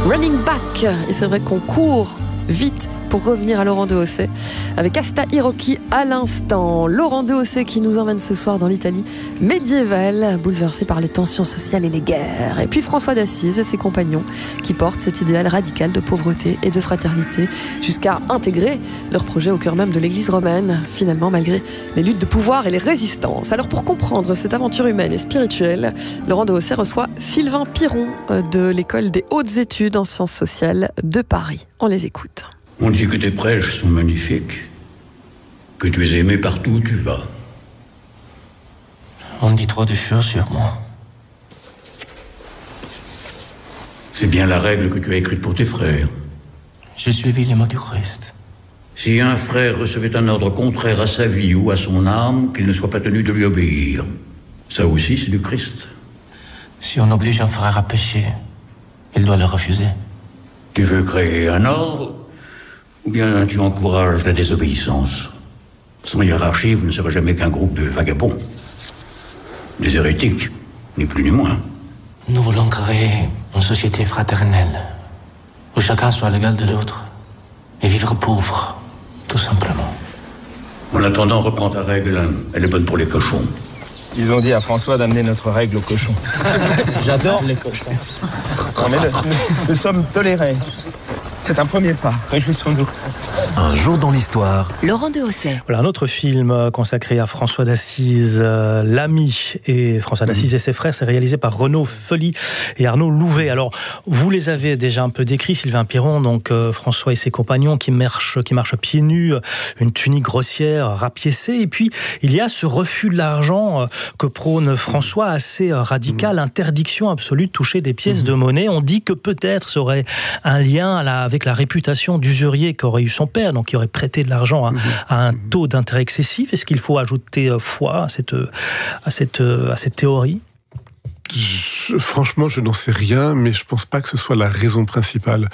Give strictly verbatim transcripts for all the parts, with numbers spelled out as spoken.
Running Back. Et c'est vrai qu'on court vite pour revenir à Laurent Dehossé avec Asta Hiroki à l'instant. Laurent Dehossé qui nous emmène ce soir dans l'Italie médiévale, bouleversée par les tensions sociales et les guerres. Et puis François d'Assise et ses compagnons qui portent cet idéal radical de pauvreté et de fraternité jusqu'à intégrer leur projet au cœur même de l'église romaine, finalement malgré les luttes de pouvoir et les résistances. Alors pour comprendre cette aventure humaine et spirituelle, Laurent Dehossé reçoit Sylvain Piron de l'école des hautes études en sciences sociales de Paris. On les écoute. On dit que tes prêches sont magnifiques, que tu es aimé partout où tu vas. On dit trop de choses sur moi. C'est bien la règle que tu as écrite pour tes frères. J'ai suivi les mots du Christ. Si un frère recevait un ordre contraire à sa vie ou à son âme, qu'il ne soit pas tenu de lui obéir. Ça aussi, c'est du Christ. Si on oblige un frère à pécher, il doit le refuser. Tu veux créer un ordre, ou bien tu encourages la désobéissance? Sans hiérarchie, vous ne serez jamais qu'un groupe de vagabonds. Des hérétiques, ni plus ni moins. Nous voulons créer une société fraternelle, où chacun soit l'égal de l'autre, et vivre pauvre, tout simplement. En attendant, reprends ta règle, elle est bonne pour les cochons. Ils ont dit à François d'amener notre règle aux cochons. J'adore les cochons. Non mais le, nous, nous sommes tolérés. C'est un premier pas. Réjouissons-nous. Un jour dans l'histoire. Laurent Dehossé. Voilà un autre film consacré à François d'Assise, euh, L'Ami. Et François d'Assise mmh. et ses frères, c'est réalisé par Renaud Feuilly et Arnaud Louvet. Alors, vous les avez déjà un peu décrits, Sylvain Piron, donc euh, François et ses compagnons qui marchent, qui marchent pieds nus, une tunique grossière, rapiécée. Et puis, il y a ce refus de l'argent euh, que prône François, assez euh, radical, mmh. interdiction absolue de toucher des pièces mmh. de monnaie. On dit que peut-être ça aurait un lien à la, avec la réputation d'usurier qu'aurait eu son père, donc qui aurait prêté de l'argent à, mmh. à un taux d'intérêt excessif. Est-ce qu'il faut ajouter foi à cette, à cette, à cette théorie ? Je, franchement, je n'en sais rien, mais je ne pense pas que ce soit la raison principale.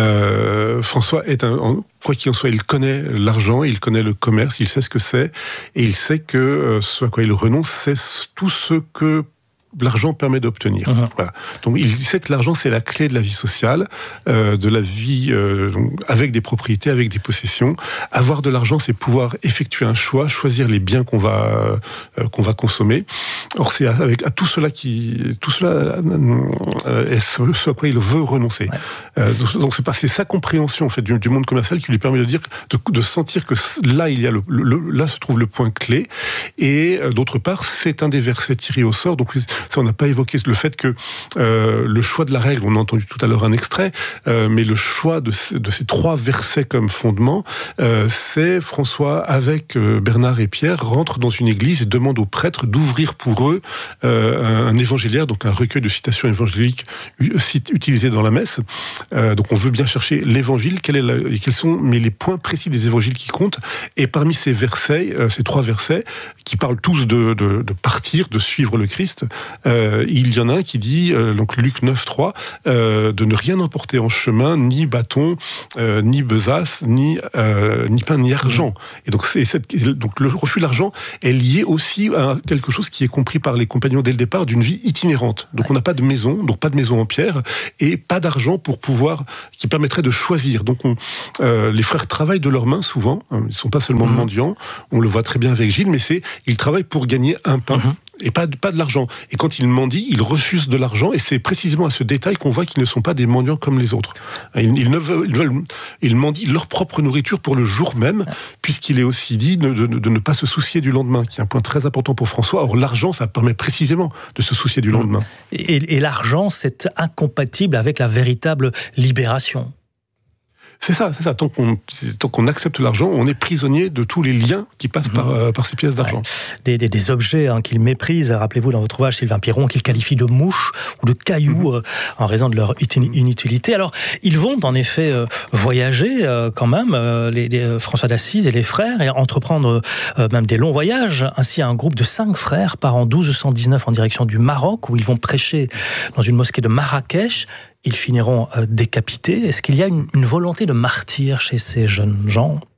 Euh, François est un... Quoi qu'il en soit, il connaît l'argent, il connaît le commerce, il sait ce que c'est, et il sait que euh, ce à quoi il renonce, c'est tout ce que l'argent permet d'obtenir. Mmh. Voilà. Donc il sait que l'argent, c'est la clé de la vie sociale, euh, de la vie euh, donc, avec des propriétés, avec des possessions. Avoir de l'argent, c'est pouvoir effectuer un choix, choisir les biens qu'on va euh, qu'on va consommer. Or c'est avec à tout cela qui tout cela euh, est ce, ce à quoi il veut renoncer. Ouais. Euh, donc c'est pas c'est sa compréhension en fait du, du monde commercial qui lui permet de dire de, de sentir que là il y a le, le là se trouve le point clé. Et euh, d'autre part, c'est un des versets tirés au sort. Donc ça, on n'a pas évoqué le fait que euh, le choix de la règle, on a entendu tout à l'heure un extrait, euh, mais le choix de, de ces trois versets comme fondement, euh, c'est François, avec euh, Bernard et Pierre, rentre dans une église et demande aux prêtres d'ouvrir pour eux euh, un, un évangéliaire, donc un recueil de citations évangéliques utilisé dans la messe. Euh, donc on veut bien chercher l'évangile, quel est la, et quels sont mais les points précis des évangiles qui comptent. Et parmi ces versets, euh, ces trois versets, qui parlent tous de, de, de partir, de suivre le Christ, Euh, il y en a un qui dit, euh, donc Luc neuf trois, euh, de ne rien emporter en chemin, ni bâton, euh, ni besace, ni, euh, ni pain, ni argent. Et donc, c'est cette, donc le refus de l'argent est lié aussi à quelque chose qui est compris par les compagnons dès le départ, d'une vie itinérante. Donc on n'a pas de maison, donc pas de maison en pierre, et pas d'argent pour pouvoir, qui permettrait de choisir. Donc on, euh, les frères travaillent de leurs mains souvent, hein, ils ne sont pas seulement mmh. mendiants, on le voit très bien avec Gilles, mais c'est, ils travaillent pour gagner un pain. Mmh. Et pas de, pas de l'argent. Et quand ils mendient, ils refusent de l'argent, et c'est précisément à ce détail qu'on voit qu'ils ne sont pas des mendiants comme les autres. Ils, ils, ne veulent, ils, veulent, ils mendient leur propre nourriture pour le jour même, puisqu'il est aussi dit de, de, de ne pas se soucier du lendemain, qui est un point très important pour François. Or, l'argent, ça permet précisément de se soucier du lendemain. Et, et l'argent, c'est incompatible avec la véritable libération. C'est ça, c'est ça. Tant qu'on, tant qu'on accepte l'argent, on est prisonnier de tous les liens qui passent mmh. par, euh, par ces pièces d'argent. Ouais. Des, des, des objets hein, qu'il méprise, rappelez-vous dans votre ouvrage, Sylvain Piron, qu'il qualifie de mouches ou de cailloux mmh. euh, en raison de leur inutilité. Alors, ils vont en effet euh, voyager euh, quand même, euh, les, les, euh, François d'Assise et les frères, et entreprendre euh, même des longs voyages. Ainsi, un groupe de cinq frères part en douze cent dix-neuf en direction du Maroc, où ils vont prêcher dans une mosquée de Marrakech. Ils finiront euh, décapités. Est-ce qu'il y a une, une volonté de martyr chez ces jeunes gens ?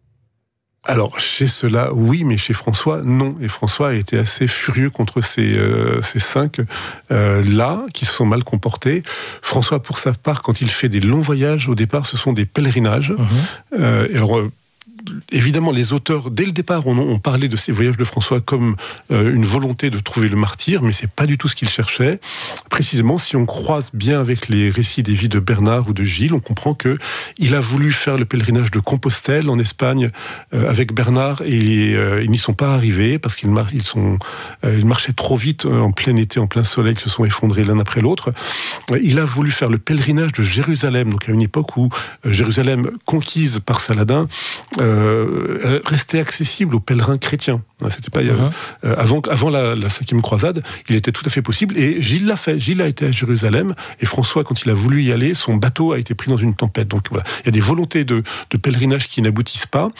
Alors, chez ceux-là, oui, mais chez François, non. Et François a été assez furieux contre ces, euh, ces cinq euh, là, qui se sont mal comportés. François, pour sa part, quand il fait des longs voyages, au départ, ce sont des pèlerinages. Mmh. Euh, et alors, évidemment, les auteurs, dès le départ, ont, ont parlé de ces voyages de François comme euh, une volonté de trouver le martyr, mais c'est pas du tout ce qu'il cherchait. Précisément, si on croise bien avec les récits des vies de Bernard ou de Gilles, on comprend que il a voulu faire le pèlerinage de Compostelle en Espagne euh, avec Bernard, et euh, ils n'y sont pas arrivés parce qu'ils mar- ils sont, euh, ils marchaient trop vite euh, en plein été, en plein soleil, ils se sont effondrés l'un après l'autre. Euh, il a voulu faire le pèlerinage de Jérusalem, donc à une époque où euh, Jérusalem, conquise par Saladin, euh, Euh, restait accessible aux pèlerins chrétiens. C'était pas uh-huh. euh, avant avant la, la cinquième croisade, il était tout à fait possible. Et Gilles l'a fait. Gilles a été à Jérusalem, et François, quand il a voulu y aller, son bateau a été pris dans une tempête. Donc voilà, il y a des volontés de, de pèlerinage qui n'aboutissent pas.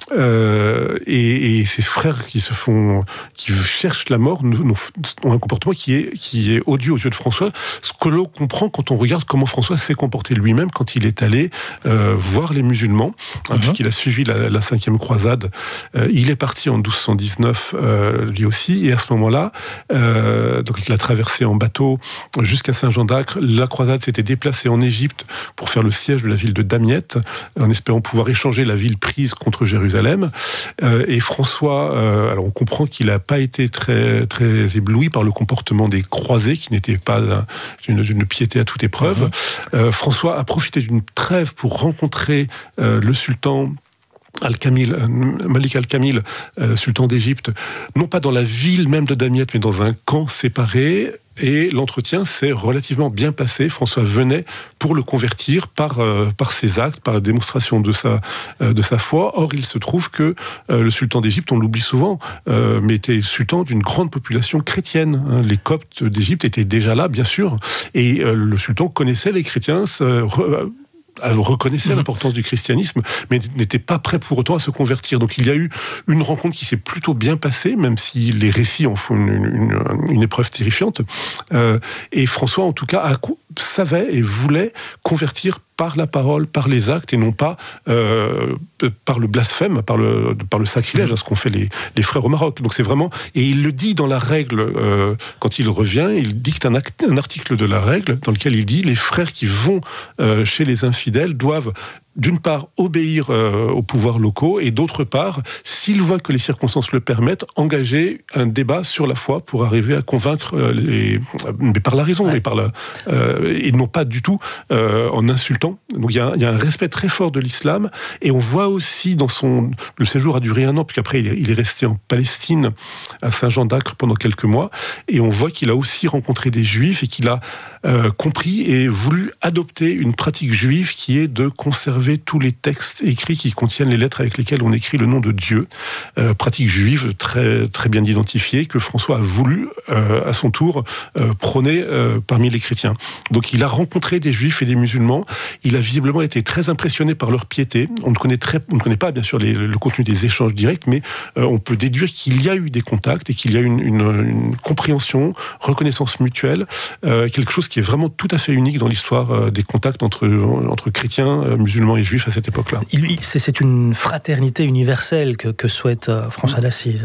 Euh, et, et ces frères qui se font, qui cherchent la mort, ont un comportement qui est qui est odieux aux yeux de François. Ce que l'on comprend quand on regarde comment François s'est comporté lui-même quand il est allé euh, voir les musulmans, uh-huh. hein, puisqu'il a suivi la, la cinquième croisade. Euh, il est parti en douze cent dix-neuf, euh, lui aussi, et à ce moment-là, euh, donc il a traversé en bateau jusqu'à Saint-Jean-d'Acre. La croisade s'était déplacée en Égypte pour faire le siège de la ville de Damiette, en espérant pouvoir échanger la ville prise contre Jérusalem. Euh, et François, euh, alors on comprend qu'il n'a pas été très, très ébloui par le comportement des croisés, qui n'étaient pas une, une piété à toute épreuve. Mmh. Euh, François a profité d'une trêve pour rencontrer euh, le sultan Al-Kamil, Malik Al-Kamil, euh, sultan d'Égypte, non pas dans la ville même de Damiette, mais dans un camp séparé. Et l'entretien s'est relativement bien passé. François venait pour le convertir par euh, par ses actes, par la démonstration de sa euh, de sa foi. Or, il se trouve que euh, le sultan d'Égypte, on l'oublie souvent, euh, mais était sultan d'une grande population chrétienne. Hein. Les Coptes d'Égypte étaient déjà là, bien sûr, et euh, le sultan connaissait les chrétiens. Ça, re, reconnaissait mmh. l'importance du christianisme, mais n'était pas prêt pour autant à se convertir. Donc il y a eu une rencontre qui s'est plutôt bien passée, même si les récits en font une, une, une épreuve terrifiante. Euh, et François, en tout cas, a, savait et voulait convertir par la parole, par les actes, et non pas euh, par le blasphème, par le, par le sacrilège, mmh. à ce qu'ont fait les, les frères au Maroc. Donc c'est vraiment... Et il le dit dans la règle, euh, quand il revient, il dicte un, act, un article de la règle dans lequel il dit « Les frères qui vont euh, chez les infidèles doivent... » d'une part, obéir euh, aux pouvoirs locaux, et d'autre part, s'ils voient que les circonstances le permettent, engager un débat sur la foi pour arriver à convaincre euh, les, mais par la raison, ouais. et, par la, euh, et non pas du tout euh, en insultant. Donc il y, a, il y a un respect très fort de l'islam, et on voit aussi dans son... Le séjour a duré un an, puisqu'après il est, il est resté en Palestine, à Saint-Jean-d'Acre, pendant quelques mois, et on voit qu'il a aussi rencontré des juifs, et qu'il a euh, compris et voulu adopter une pratique juive qui est de conserver tous les textes écrits qui contiennent les lettres avec lesquelles on écrit le nom de Dieu. Euh, pratique juive très, très bien identifiée, que François a voulu, euh, à son tour, euh, prôner euh, parmi les chrétiens. Donc il a rencontré des juifs et des musulmans. Il a visiblement été très impressionné par leur piété. On ne connaît, très, on ne connaît pas, bien sûr, les, le contenu des échanges directs, mais euh, on peut déduire qu'il y a eu des contacts et qu'il y a eu une, une, une compréhension, reconnaissance mutuelle, euh, quelque chose qui est vraiment tout à fait unique dans l'histoire euh, des contacts entre, entre chrétiens, euh, musulmans et juifs à cette époque-là. C'est une fraternité universelle que, que souhaite François d'Assise.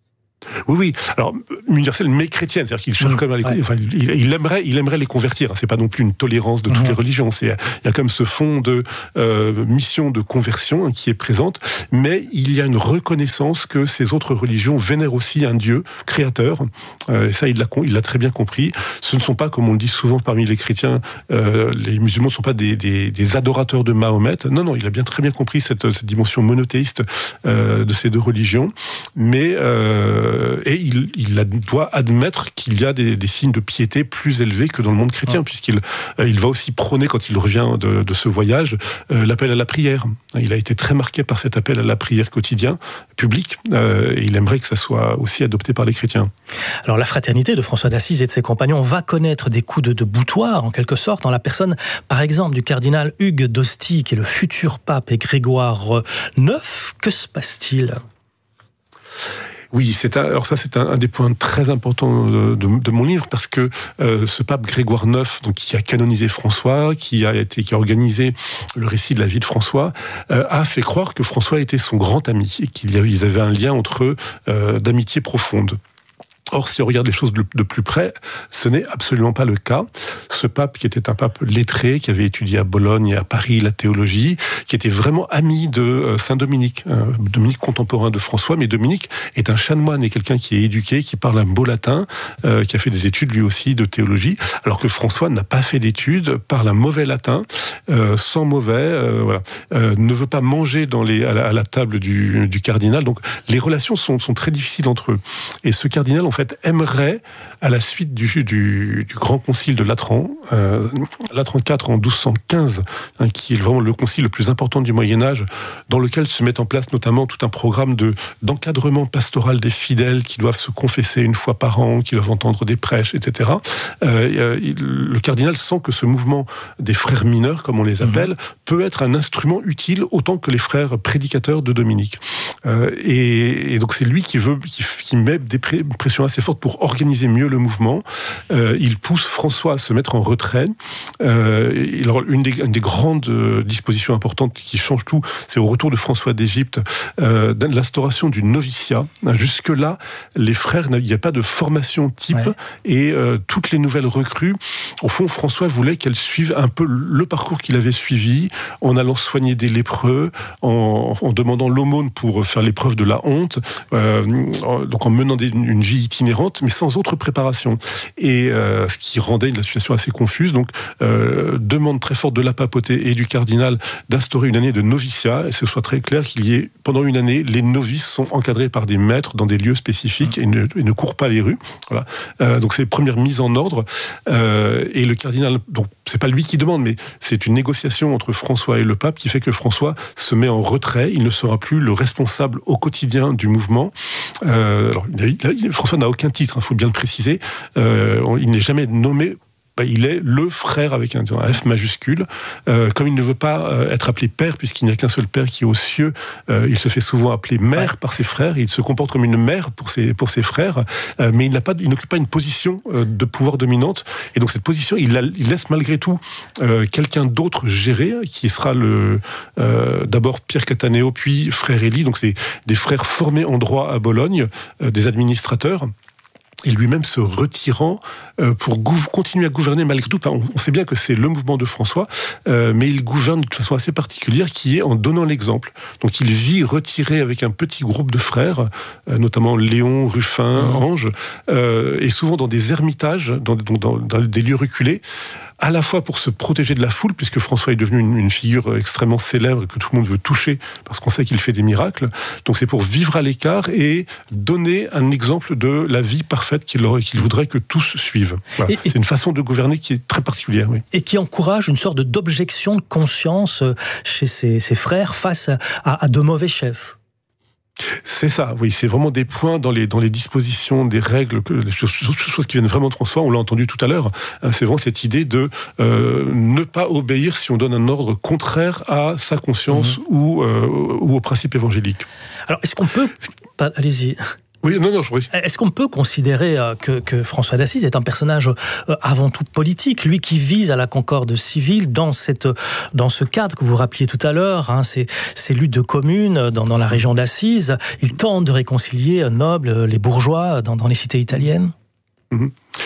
Oui, oui. Alors, universelle, mais chrétienne. C'est-à-dire qu'il cherche mmh, quand même à les, ouais. enfin, il, il, aimerait, il aimerait les convertir. C'est pas non plus une tolérance de toutes mmh. les religions. C'est, il y a quand même ce fond de euh, mission de conversion hein, qui est présente. Mais il y a une reconnaissance que ces autres religions vénèrent aussi un Dieu créateur. Euh, et ça, il l'a, il l'a très bien compris. Ce ne sont pas, comme on le dit souvent parmi les chrétiens, euh, les musulmans ne sont pas des, des, des adorateurs de Mahomet. Non, non, il a bien très bien compris cette, cette dimension monothéiste euh, de ces deux religions. Mais euh, et il, il doit admettre qu'il y a des, des signes de piété plus élevés que dans le monde chrétien, ouais. puisqu'il euh, il va aussi prôner, quand il revient de, de ce voyage, euh, l'appel à la prière. Il a été très marqué par cet appel à la prière quotidien, public, euh, et il aimerait que ça soit aussi adopté par les chrétiens. Alors la fraternité de François d'Assise et de ses compagnons va connaître des coups de, de boutoir, en quelque sorte, dans la personne, par exemple, du cardinal Hugues d'Ostie, qui est le futur pape, et Grégoire neuf. Que se passe-t-il ? Oui, c'est un, alors ça c'est un, un des points très importants de, de, de mon livre, parce que euh, ce pape Grégoire neuf, donc qui a canonisé François, qui a été, qui a organisé le récit de la vie de François, euh, a fait croire que François était son grand ami et qu'ils avaient un lien entre eux euh, d'amitié profonde. Or, si on regarde les choses de plus près, ce n'est absolument pas le cas. Ce pape, qui était un pape lettré, qui avait étudié à Bologne et à Paris la théologie, qui était vraiment ami de Saint Dominique, Dominique contemporain de François, mais Dominique est un chanoine et quelqu'un qui est éduqué, qui parle un beau latin, euh, qui a fait des études lui aussi de théologie, alors que François n'a pas fait d'études, parle un mauvais latin, euh, sans mauvais, euh, voilà, euh, ne veut pas manger dans les, à, la, à la table du, du cardinal. Donc, les relations sont, sont très difficiles entre eux. Et ce cardinal, en fait, aimerait, à la suite du, du, du grand concile de Latran, euh, Latran quatre en douze cent quinze, hein, qui est vraiment le concile le plus important du Moyen-Âge, dans lequel se met en place notamment tout un programme de, d'encadrement pastoral des fidèles qui doivent se confesser une fois par an, qui doivent entendre des prêches, et cetera. Euh, il, le cardinal sent que ce mouvement des frères mineurs, comme on les appelle, mmh. peut être un instrument utile autant que les frères prédicateurs de Dominique. Euh, et, et donc c'est lui qui veut, qui, qui met des pressions assez forte pour organiser mieux le mouvement. Euh, il pousse François à se mettre en retrait. Euh, alors, une, des, une des grandes dispositions importantes qui change tout, c'est au retour de François d'Égypte, euh, l'instauration du noviciat. Jusque-là, les frères, il n'y a pas de formation type, ouais. et euh, toutes les nouvelles recrues, au fond, François voulait qu'elles suivent un peu le parcours qu'il avait suivi, en allant soigner des lépreux, en, en demandant l'aumône pour faire l'épreuve de la honte, euh, donc en menant des, une vie itinérante, mais sans autre préparation. Et euh, ce qui rendait la situation assez confuse. Donc, euh, demande très forte de la papauté et du cardinal d'instaurer une année de noviciat, et ce soit très clair qu'il y ait, pendant une année, les novices sont encadrés par des maîtres dans des lieux spécifiques et ne, et ne courent pas les rues. Voilà. Euh, donc, c'est les premières mises en ordre. Euh, et le cardinal, donc, c'est pas lui qui demande, mais c'est une négociation entre François et le pape qui fait que François se met en retrait. Il ne sera plus le responsable au quotidien du mouvement. Euh, alors, il a, il a, François n'a aucun titre, il faut bien le préciser. Euh, il n'est jamais nommé. Il est le frère avec un, un F majuscule. Euh, comme il ne veut pas euh, être appelé père, puisqu'il n'y a qu'un seul père qui est aux cieux, euh, il se fait souvent appeler mère par ses frères. Il se comporte comme une mère pour ses, pour ses frères, euh, mais il, n'a pas, il n'occupe pas une position euh, de pouvoir dominante. Et donc cette position, il, la, il laisse malgré tout euh, quelqu'un d'autre gérer, qui sera le, euh, d'abord Pierre Cataneo, puis frère Élie. Donc c'est des frères formés en droit à Bologne, euh, des administrateurs. Et lui-même se retirant euh, pour gouv- continuer à gouverner malgré tout. On, on sait bien que c'est le mouvement de François, euh, mais il gouverne de façon assez particulière, qui est en donnant l'exemple. Donc il vit retiré avec un petit groupe de frères, euh, notamment Léon, Ruffin, mmh. Ange, euh, et souvent dans des ermitages, dans, dans, dans des lieux reculés, à la fois pour se protéger de la foule, puisque François est devenu une, une figure extrêmement célèbre que tout le monde veut toucher, parce qu'on sait qu'il fait des miracles. Donc c'est pour vivre à l'écart et donner un exemple de la vie parfaite qu'il, aurait, qu'il voudrait que tous suivent. Voilà. Et, et, c'est une façon de gouverner qui est très particulière. Oui. Et qui encourage une sorte d'objection de conscience chez ses, ses frères face à, à de mauvais chefs. C'est ça, oui, c'est vraiment des points dans les, dans les dispositions, des règles, que, les choses, choses qui viennent vraiment de François, on l'a entendu tout à l'heure, hein, c'est vraiment cette idée de euh, ne pas obéir si on donne un ordre contraire à sa conscience mmh. ou, euh, ou au principe évangélique. Alors, est-ce qu'on peut... Allez-y. Oui, non, non, je prie. Est-ce qu'on peut considérer que, que François d'Assise est un personnage avant tout politique, lui qui vise à la concorde civile dans, cette, dans ce cadre que vous rappeliez tout à l'heure, hein, ces, ces luttes de communes dans, dans la région d'Assise, il tente de réconcilier nobles, les bourgeois dans, dans les cités italiennes? Mmh.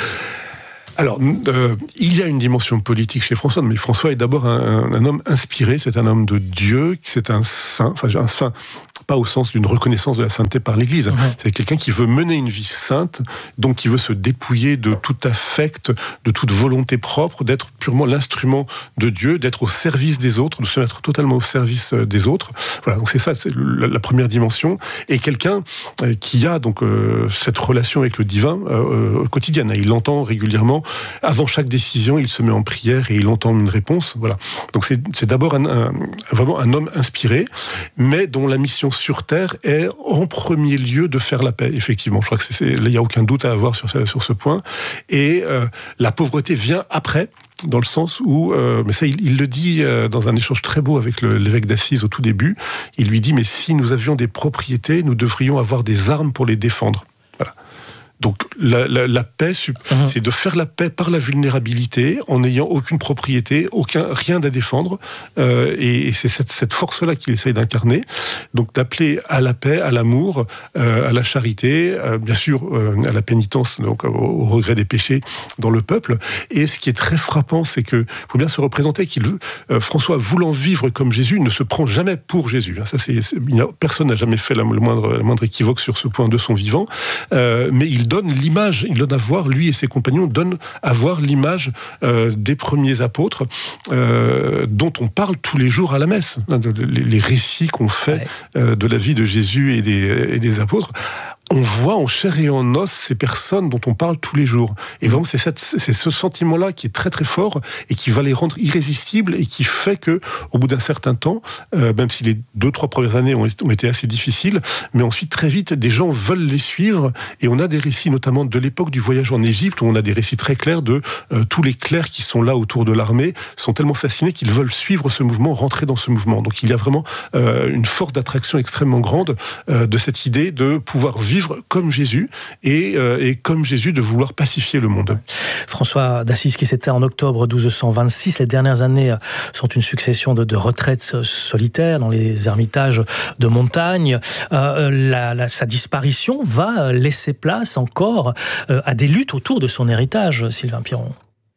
Alors, euh, il y a une dimension politique chez François, mais François est d'abord un, un, un homme inspiré, c'est un homme de Dieu, c'est un saint, enfin un saint, pas au sens d'une reconnaissance de la sainteté par l'Église. Mmh. C'est quelqu'un qui veut mener une vie sainte, donc qui veut se dépouiller de tout affect, de toute volonté propre, d'être purement l'instrument de Dieu, d'être au service des autres, de se mettre totalement au service des autres. Voilà, donc c'est ça, c'est la, la première dimension. Et quelqu'un euh, qui a donc euh, cette relation avec le divin euh, quotidienne. Il l'entend régulièrement. Avant chaque décision, il se met en prière et il entend une réponse. Voilà. Donc c'est, c'est d'abord un, un, vraiment un homme inspiré, mais dont la mission mission sur Terre est en premier lieu de faire la paix, effectivement. Je crois que c'est, c'est, il n'y a aucun doute à avoir sur ce, sur ce point. Et euh, la pauvreté vient après, dans le sens où, euh, mais ça il, il le dit euh, dans un échange très beau avec le, l'évêque d'Assise au tout début, il lui dit, mais si nous avions des propriétés, nous devrions avoir des armes pour les défendre. Voilà. Donc la, la, la paix, mmh. c'est de faire la paix par la vulnérabilité, en n'ayant aucune propriété, aucun, rien à défendre, euh, et, et c'est cette, cette force-là qu'il essaye d'incarner. Donc d'appeler à la paix, à l'amour, euh, à la charité, euh, bien sûr euh, à la pénitence, donc au, au regret des péchés dans le peuple. Et ce qui est très frappant, c'est que faut bien se représenter qu'il euh, François, voulant vivre comme Jésus, ne se prend jamais pour Jésus. Ça, c'est, c'est, personne n'a jamais fait la, le moindre, le moindre équivoque sur ce point de son vivant, euh, mais il donne l'image, il donne à voir, lui et ses compagnons donnent à voir l'image euh, des premiers apôtres euh, dont on parle tous les jours à la messe. Les, les récits qu'on fait ouais. euh, de la vie de Jésus et des, et des apôtres. On voit en chair et en os ces personnes dont on parle tous les jours. Et vraiment, c'est, cette, c'est ce sentiment-là qui est très très fort et qui va les rendre irrésistibles et qui fait que, au bout d'un certain temps, euh, même si les deux, trois premières années ont, ont été assez difficiles, mais ensuite très vite, des gens veulent les suivre. Et on a des récits, notamment de l'époque du voyage en Égypte, où on a des récits très clairs de euh, tous les clercs qui sont là autour de l'armée sont tellement fascinés qu'ils veulent suivre ce mouvement, rentrer dans ce mouvement. Donc il y a vraiment euh, une force d'attraction extrêmement grande euh, de cette idée de pouvoir vivre vivre comme Jésus et, euh, et comme Jésus de vouloir pacifier le monde. François d'Assise qui s'était en octobre douze cent vingt-six. Les dernières années sont une succession de, de retraites solitaires dans les ermitages de montagne. Euh, la, la, sa disparition va laisser place encore euh, à des luttes autour de son héritage, Sylvain Piron.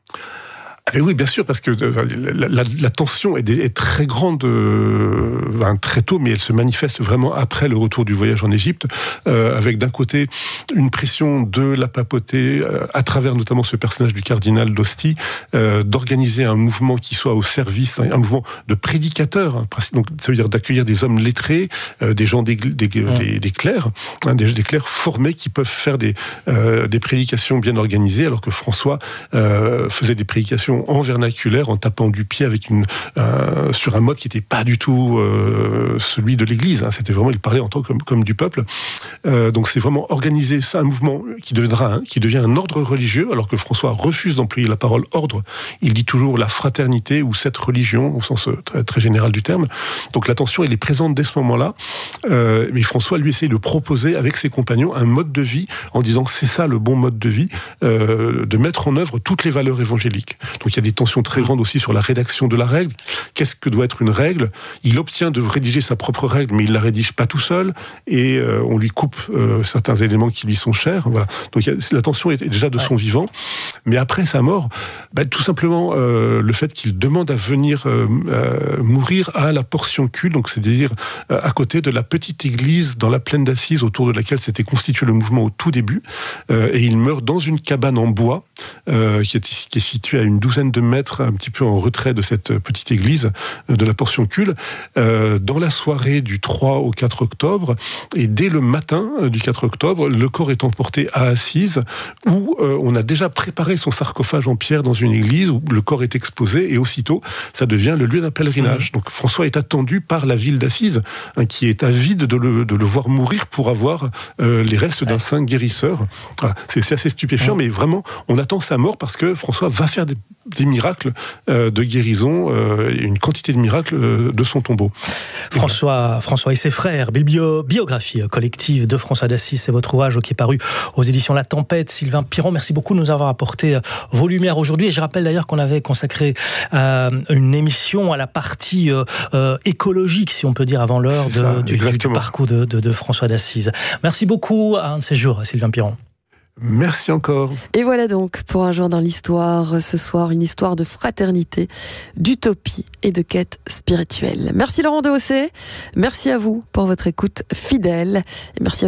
Ah ben oui, bien sûr, parce que la, la, la tension est, est très grande euh, ben, très tôt, mais elle se manifeste vraiment après le retour du voyage en Égypte, euh, avec d'un côté une pression de la papauté, euh, à travers notamment ce personnage du cardinal d'Ostie, euh, d'organiser un mouvement qui soit au service, un mouvement de prédicateurs, hein, donc ça veut dire d'accueillir des hommes lettrés, euh, des gens, des, des, mmh. des, des clercs, hein, des, des clercs formés qui peuvent faire des, euh, des prédications bien organisées, alors que François euh, faisait des prédications en vernaculaire, en tapant du pied avec une, euh, sur un mode qui n'était pas du tout euh, celui de l'Église. Hein. C'était vraiment, il parlait en tant que comme, comme du peuple. Euh, donc c'est vraiment organiser ça, un mouvement qui deviendra, hein, qui devient un ordre religieux, alors que François refuse d'employer la parole ordre. Il dit toujours la fraternité ou cette religion, au sens très, très général du terme. Donc la tension, elle est présente dès ce moment-là. Euh, mais François, lui, essaye de proposer avec ses compagnons un mode de vie en disant c'est ça le bon mode de vie, euh, de mettre en œuvre toutes les valeurs évangéliques. Donc il y a des tensions très grandes aussi sur la rédaction de la règle. Qu'est-ce que doit être une règle ? Il obtient de rédiger sa propre règle, mais il la rédige pas tout seul, et euh, on lui coupe euh, certains éléments qui lui sont chers. Voilà. Donc il y a, la tension est déjà de son ouais. vivant. Mais après sa mort, bah, tout simplement euh, le fait qu'il demande à venir euh, euh, mourir à la portion cul, donc c'est-à-dire euh, à côté de la petite église dans la plaine d'Assise autour de laquelle s'était constitué le mouvement au tout début, euh, et il meurt dans une cabane en bois euh, qui, est, qui est située à une douzaine de mètres, un petit peu en retrait de cette petite église de la portion cul, euh, dans la soirée du trois au quatre octobre, et dès le matin du quatre octobre, le corps est emporté à Assise, où euh, on a déjà préparé son sarcophage en pierre dans une église, où le corps est exposé, et aussitôt, ça devient le lieu d'un pèlerinage. Mmh. Donc François est attendu par la ville d'Assise, hein, qui est avide de le, de le voir mourir pour avoir euh, les restes d'un saint guérisseur. Voilà. C'est, c'est assez stupéfiant, mmh. mais vraiment, on attend sa mort parce que François va faire des des miracles euh, de guérison, euh, une quantité de miracles euh, de son tombeau. François, François et ses frères, biblio, biographie collective de François d'Assise, c'est votre ouvrage qui est paru aux éditions La Tempête. Sylvain Piron, merci beaucoup de nous avoir apporté vos lumières aujourd'hui. Et je rappelle d'ailleurs qu'on avait consacré euh, une émission à la partie euh, euh, écologique, si on peut dire, avant l'heure de, ça, du, du parcours de, de, de François d'Assise. Merci beaucoup à un de ces jours, Sylvain Piron. Merci encore. Et voilà donc pour un jour dans l'histoire, ce soir une histoire de fraternité, d'utopie et de quête spirituelle. Merci Laurent Dehausset, merci à vous pour votre écoute fidèle et merci à